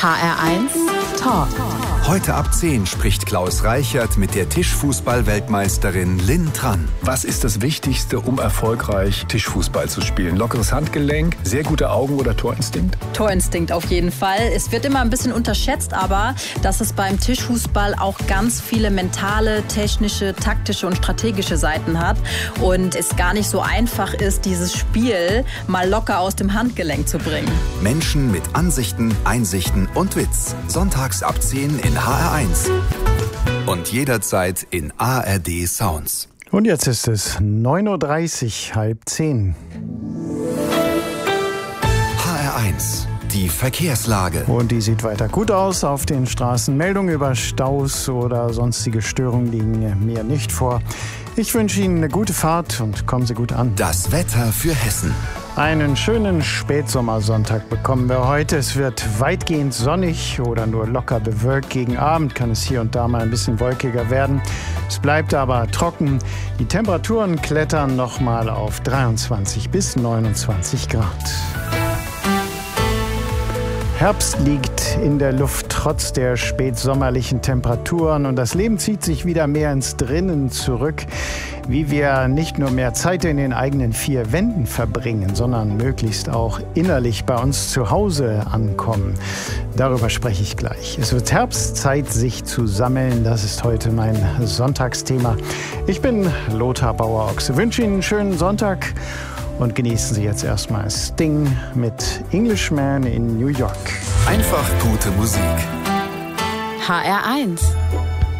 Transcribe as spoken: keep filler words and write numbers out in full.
H R eins Talk. Heute ab zehn spricht Klaus Reichert mit der Tischfußball-Weltmeisterin Lynn Tran. Was ist das Wichtigste, um erfolgreich Tischfußball zu spielen? Lockeres Handgelenk, sehr gute Augen oder Torinstinkt? Torinstinkt auf jeden Fall. Es wird immer ein bisschen unterschätzt, aber dass es beim Tischfußball auch ganz viele mentale, technische, taktische und strategische Seiten hat und es gar nicht so einfach ist, dieses Spiel mal locker aus dem Handgelenk zu bringen. Menschen mit Ansichten, Einsichten und Witz. Sonntags ab zehn in H R eins. Und jederzeit in A R D Sounds. Und jetzt ist es neun Uhr dreißig, halb zehn. H R eins. Die Verkehrslage. Und die sieht weiter gut aus auf den Straßen. Meldungen über Staus oder sonstige Störungen liegen mir nicht vor. Ich wünsche Ihnen eine gute Fahrt und kommen Sie gut an. Das Wetter für Hessen. Einen schönen Spätsommersonntag bekommen wir heute. Es wird weitgehend sonnig oder nur locker bewölkt. Gegen Abend kann es hier und da mal ein bisschen wolkiger werden. Es bleibt aber trocken. Die Temperaturen klettern nochmal auf dreiundzwanzig bis neunundzwanzig Grad. Herbst liegt in der Luft trotz der spätsommerlichen Temperaturen und das Leben zieht sich wieder mehr ins Drinnen zurück, wie wir nicht nur mehr Zeit in den eigenen vier Wänden verbringen, sondern möglichst auch innerlich bei uns zu Hause ankommen. Darüber spreche ich gleich. Es wird Herbstzeit, sich zu sammeln. Das ist heute mein Sonntagsthema. Ich bin Lothar Bauer-Ochse. Wünsche Ihnen einen schönen Sonntag. Und genießen Sie jetzt erstmal Sting mit Englishman in New York. Einfach gute Musik. H R eins.